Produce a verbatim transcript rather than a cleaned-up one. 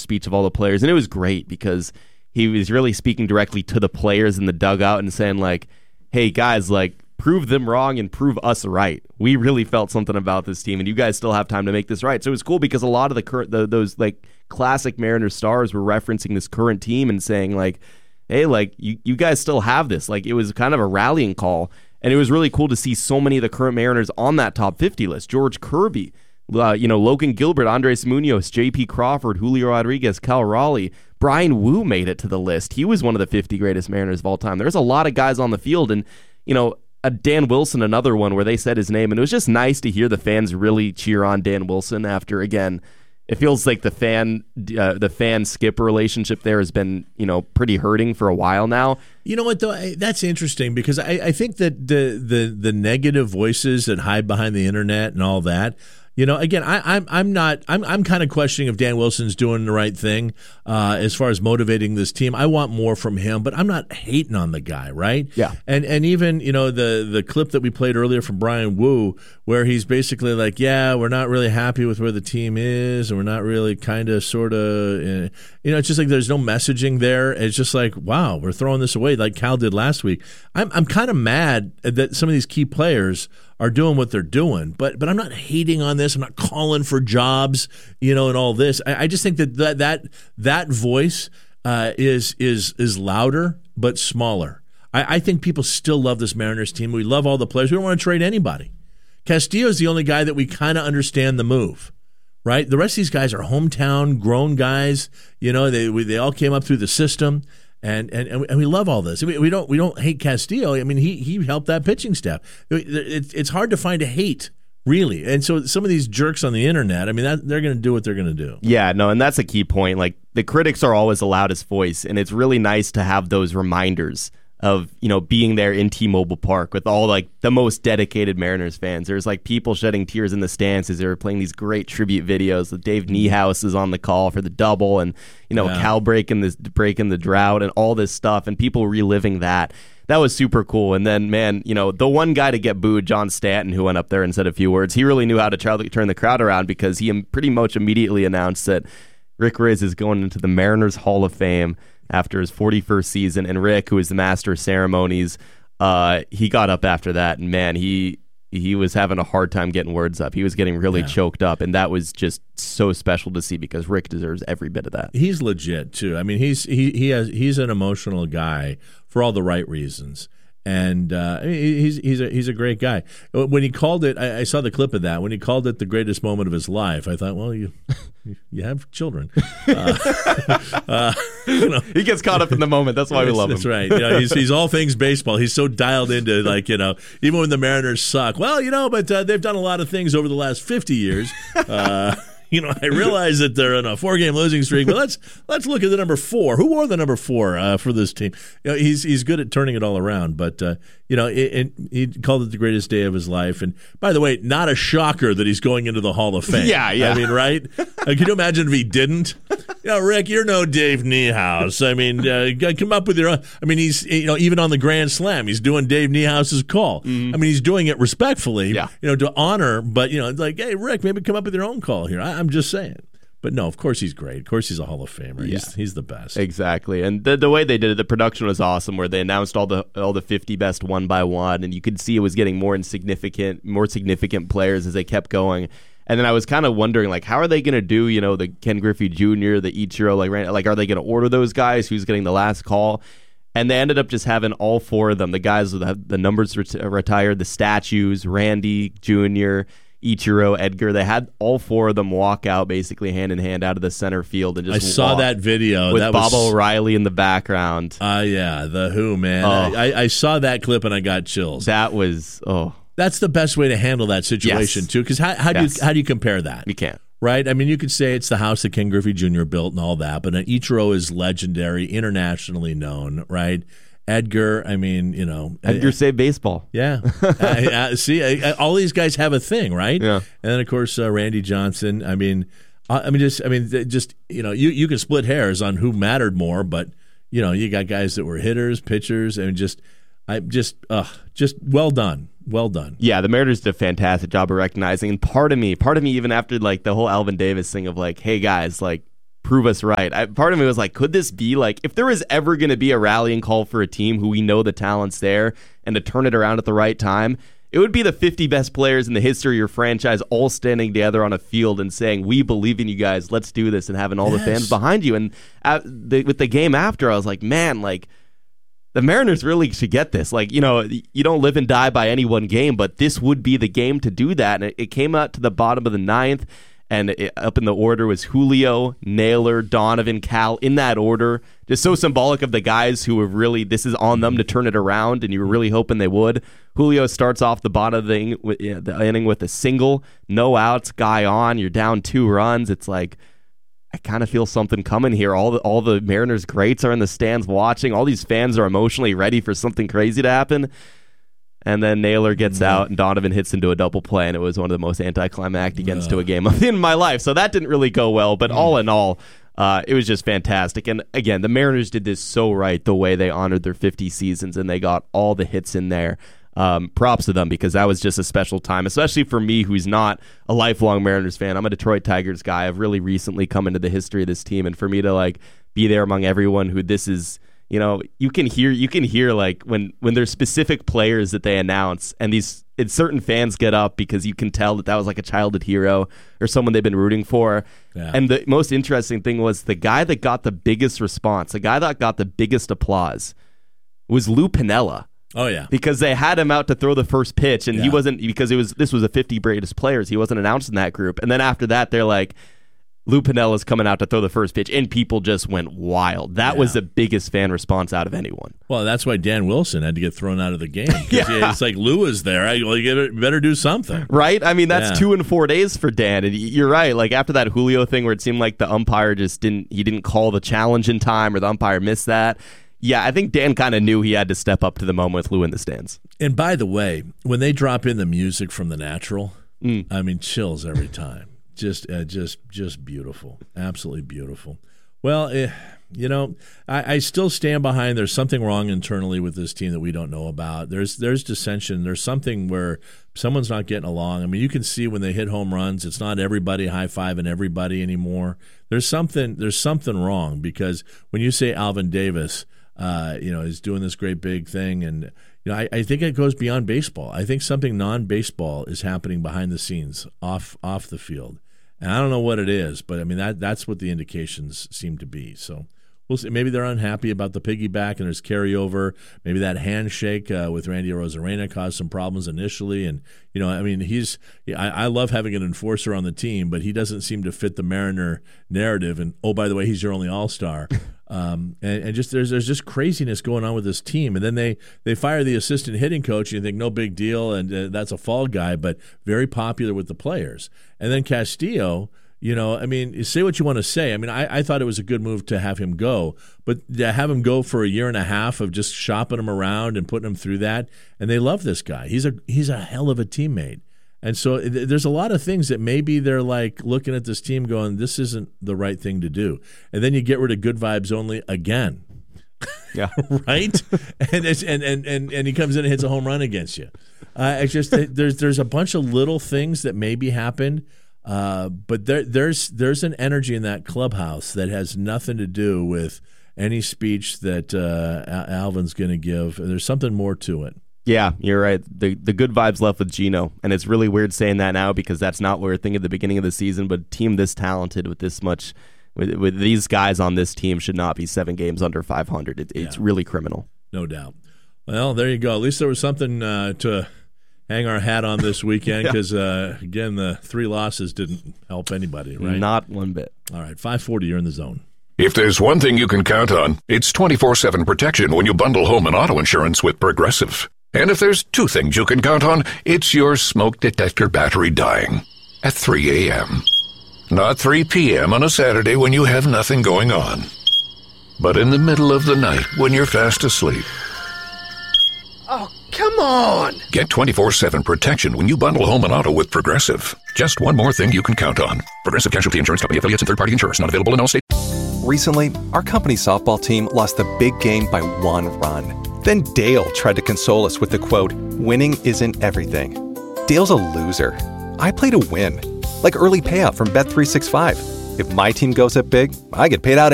speech of all the players, and it was great because he was really speaking directly to the players in the dugout and saying, like, hey, guys, like, prove them wrong and prove us right. We really felt something about this team, and you guys still have time to make this right. So it was cool because a lot of the current, the, those like classic Mariners stars were referencing this current team and saying, like, hey, like, you, you guys still have this. Like, it was kind of a rallying call, and it was really cool to see so many of the current Mariners on that top fifty list. George Kirby, uh, you know, Logan Gilbert, Andres Munoz, J P Crawford, Julio Rodriguez, Cal Raleigh. Brian Wu made it to the list. He was one of the fifty greatest Mariners of all time. There's a lot of guys on the field, and, you know, a Dan Wilson, another one where they said his name, and it was just nice to hear the fans really cheer on Dan Wilson after, again, it feels like the fan uh, the fan skip relationship there has been, you know, pretty hurting for a while now. You know what, though? I, that's interesting because I, I think that the, the the negative voices that hide behind the internet and all that, you know, again, I, I'm I'm not I'm I'm kind of questioning if Dan Wilson's doing the right thing uh, as far as motivating this team. I want more from him, but I'm not hating on the guy, right? Yeah. And and even, you know, the the clip that we played earlier from Brian Wu, where he's basically like, yeah, we're not really happy with where the team is, and we're not really kind of sort of, uh, you know, it's just like there's no messaging there. It's just like, wow, we're throwing this away like Cal did last week. I'm I'm kind of mad that some of these key players are doing what they're doing, but but I'm not hating on this. I'm not calling for jobs, you know, and all this. I, I just think that that that, that voice uh, is is is louder but smaller. I, I think people still love this Mariners team. We love all the players. We don't want to trade anybody. Castillo is the only guy that we kind of understand the move, right? The rest of these guys are hometown grown guys. You know, they we, they all came up through the system. And and and we love all this. We, we don't we don't hate Castillo. I mean, he he helped that pitching staff. It, it's hard to find a hate, really. And so some of these jerks on the internet, I mean, that, they're going to do what they're going to do. Yeah, no, and that's a key point. Like, the critics are always the loudest voice, and it's really nice to have those reminders of, you know, being there in T-Mobile Park with all, like, the most dedicated Mariners fans. There's, like, people shedding tears in the stands as they were playing these great tribute videos. Dave Niehaus is on the call for the double, and, you know, yeah. Cal breaking this breaking the drought and all this stuff, and people reliving that. That was super cool. And then, man, you know, the one guy to get booed, John Stanton, who went up there and said a few words, he really knew how to try to turn the crowd around because he pretty much immediately announced that Rick Rizzs is going into the Mariners Hall of Fame after his forty-first season, and Rick, who is the master of ceremonies, uh, he got up after that, and man, he he was having a hard time getting words up. He was getting really yeah. choked up, and that was just so special to see because Rick deserves every bit of that. He's legit too. I mean, he's he he has he's an emotional guy for all the right reasons. And uh, he's he's a he's a great guy. When he called it, I, I saw the clip of that. When he called it the greatest moment of his life, I thought, well, you you have children. Uh, uh, you know, he gets caught up in the moment. That's why we love that's him. That's right. You know, he's he's all things baseball. He's so dialed into, like, you know, even when the Mariners suck. Well, you know, but uh, they've done a lot of things over the last fifty years. Uh, You know, I realize that they're in a four-game losing streak, but let's let's look at the number four. Who wore the number four uh, for this team? You know, he's he's good at turning it all around. But uh, you know, it, it, he called it the greatest day of his life. And by the way, not a shocker that he's going into the Hall of Fame. Yeah, yeah. I mean, right? Uh, can you imagine if he didn't? You know, Rick, you're no Dave Niehaus. I mean, uh, come up with your own. I mean, he's, you know, even on the Grand Slam, he's doing Dave Niehaus's call. Mm-hmm. I mean, he's doing it respectfully, yeah. you know, to honor. But you know, it's like, hey, Rick, maybe come up with your own call here. I, I'm just saying. But no, of course he's great. Of course he's a Hall of Famer. Yeah. He's, he's the best. Exactly. And the the way they did it, the production was awesome, where they announced all the all the fifty best one by one, and you could see it was getting more insignificant, more significant players as they kept going. And then I was kind of wondering, like, how are they going to do, you know, the Ken Griffey Junior, the Ichiro, like, like, are they going to order those guys? Who's getting the last call? And they ended up just having all four of them, the guys with the, the numbers ret- retired, the statues, Randy Junior, Ichiro, Edgar. They had all four of them walk out basically hand in hand out of the center field and just I saw walk that video with that Bob was... O'Reilly in the background. Ah, uh, yeah, the Who, man. Oh. I, I saw that clip and I got chills. That was oh, that's the best way to handle that situation yes. too. Because how, how do yes. you how do you compare that? You can't. Right? I mean, you could say it's the house that Ken Griffey Junior built and all that, but Ichiro is legendary, internationally known, right? Edgar, I mean, you know. Edgar I, saved baseball. Yeah. I, I, see, I, I, all these guys have a thing, right? Yeah. And then, of course, uh, Randy Johnson. I mean, I, I mean, just, I mean, just, you know, you, you can split hairs on who mattered more, but, you know, you got guys that were hitters, pitchers, and just, I just, uh, just well done. Well done. Yeah, the Mariners did a fantastic job of recognizing. And part of me, part of me, even after like the whole Alvin Davis thing of like, hey guys, like, prove us right. I, part of me was like, could this be like, if there was ever going to be a rallying call for a team who we know the talent's there and to turn it around at the right time, it would be the fifty best players in the history of your franchise all standing together on a field and saying, we believe in you guys, let's do this, and having all yes. the fans behind you. And at the, with the game after, I was like, man, like, the Mariners really should get this. Like, you know, you don't live and die by any one game, but this would be the game to do that. And it, it came out to the bottom of the ninth, and it, up in the order was Julio, Naylor, Donovan, Cal, in that order. Just so symbolic of the guys who have really, this is on them to turn it around, and you were really hoping they would. Julio starts off the bottom of the, in, with, you know, the inning with a single, no outs, guy on, you're down two runs. It's like, I kind of feel something coming here. All the all the Mariners greats are in the stands watching. All these fans are emotionally ready for something crazy to happen. And then Naylor gets yeah. out, and Donovan hits into a double play, and it was one of the most anticlimactic ends yeah. to a game in my life. So that didn't really go well, but mm. all in all, uh, it was just fantastic. And again, the Mariners did this so right, the way they honored their fifty seasons, and they got all the hits in there. Um, props to them, because that was just a special time, especially for me, who's not a lifelong Mariners fan. I'm a Detroit Tigers guy. I've really recently come into the history of this team, and for me to like be there among everyone who this is, you know, you can hear, you can hear like when when there's specific players that they announce, and these and certain fans get up because you can tell that that was like a childhood hero or someone they've been rooting for. Yeah. And the most interesting thing was the guy that got the biggest response, the guy that got the biggest applause, was Lou Piniella. Oh yeah, because they had him out to throw the first pitch, and yeah. he wasn't, because it was this was a fifty greatest players. He wasn't announced in that group, and then after that, they're like, Lou Piniella's coming out to throw the first pitch, and people just went wild. That yeah. was the biggest fan response out of anyone. Well, that's why Dan Wilson had to get thrown out of the game. yeah. It's like, Lou is there. I well, you better do something, right? I mean, that's yeah. two and four days for Dan, and you're right. Like after that Julio thing, where it seemed like the umpire just didn't, he didn't call the challenge in time, or the umpire missed that. Yeah, I think Dan kind of knew he had to step up to the moment with Lou in the stands. And by the way, when they drop in the music from The Natural, mm. I mean, chills every time. Just, uh, just, just beautiful. Absolutely beautiful. Well, eh, you know, I, I still stand behind. There's something wrong internally with this team that we don't know about. There's, there's dissension. There's something where someone's not getting along. I mean, you can see when they hit home runs, it's not everybody high-fiving everybody anymore. There's something, there's something wrong, because when you say Alvin Davis, Uh, you know, is doing this great big thing. And, you know, I, I think it goes beyond baseball. I think something non-baseball is happening behind the scenes, off off the field. And I don't know what it is, but, I mean, that that's what the indications seem to be. So we'll see. Maybe they're unhappy about the piggyback and there's carryover. Maybe that handshake uh, with Randy Arozarena caused some problems initially. And, you know, I mean, he's I, I love having an enforcer on the team, but he doesn't seem to fit the Mariner narrative. And, oh, by the way, he's your only all-star. Um, and, and just there's there's just craziness going on with this team, and then they, they fire the assistant hitting coach, and you think no big deal, and uh, that's a fall guy, but very popular with the players. And then Castillo, you know, I mean, you say what you want to say. I mean, I, I thought it was a good move to have him go, but to have him go for a year and a half of just shopping him around and putting him through that, and they love this guy. He's a he's a hell of a teammate. And so there's a lot of things that maybe they're like looking at this team going, this isn't the right thing to do. And then you get rid of good vibes only again. Yeah. Right? And, it's, and, and, and, and he comes in and hits a home run against you. Uh, it's just there's there's a bunch of little things that maybe happened, uh, but there, there's there's an energy in that clubhouse that has nothing to do with any speech that uh, Alvin's going to give. There's something more to it. Yeah, you're right. The the good vibes left with Gino, and it's really weird saying that now because that's not what we were thinking at the beginning of the season. But a team this talented with this much, with, with these guys on this team, should not be seven games under five hundred. It, it's yeah. really criminal. No doubt. Well, there you go. At least there was something uh, to hang our hat on this weekend because, yeah. uh, again, the three losses didn't help anybody, right? Not one bit. All right, five forty, you're in the zone. If there's one thing you can count on, it's twenty-four seven protection when you bundle home and auto insurance with Progressive. And if there's two things you can count on, it's your smoke detector battery dying at three a.m. Not three p.m. on a Saturday when you have nothing going on, but in the middle of the night when you're fast asleep. Oh, come on! Get twenty-four seven protection when you bundle home and auto with Progressive. Just one more thing you can count on. Progressive Casualty Insurance Company, affiliates, and third-party insurers. Not available in all states. Recently, our company's softball team lost the big game by one run. Then Dale tried to console us with the quote, "Winning isn't everything." Dale's a loser. I play to win, like early payout from Bet three sixty-five. If my team goes up big, I get paid out